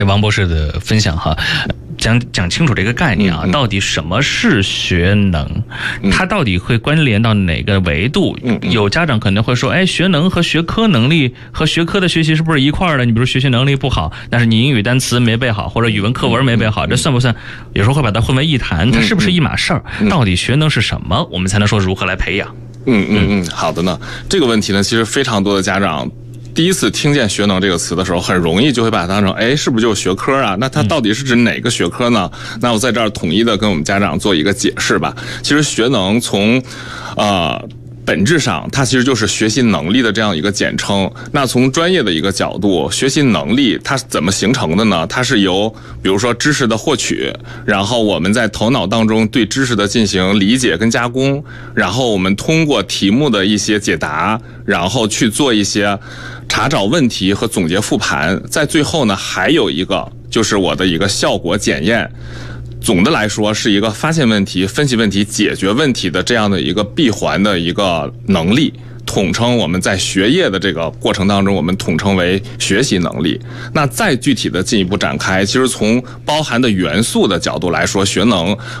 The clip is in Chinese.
王博士的分享哈，讲清楚这个概念啊，到底什么是学能，它到底会关联到哪个维度？有家长可能会说，哎，学能和学科能力和学科的学习是不是一块儿的？你比如学习能力不好，但是你英语单词没背好，或者语文课文没背好，这算不算？有时候会把它混为一谈，它是不是一码事儿？到底学能是什么？我们才能说如何来培养？ 好的呢，这个问题呢，其实非常多的家长第一次听见学能这个词的时候，很容易就会把它当成，哎，是不是就是学科啊？那它到底是指哪个学科呢？那我在这儿统一的跟我们家长做一个解释吧。其实学能从本质上它其实就是学习能力的这样一个简称。那从专业的一个角度，学习能力它怎么形成的呢？它是由比如说知识的获取，然后我们在头脑当中对知识的进行理解跟加工，然后我们通过题目的一些解答，然后去做一些查找问题和总结复盘，在最后呢还有一个就是我的一个效果检验。总的来说是一个发现问题、分析问题、解决问题的这样的一个闭环的一个能力，统称我们在学业的这个过程当中，我们统称为学习能力。那再具体的进一步展开，其实从包含的元素的角度来说，学能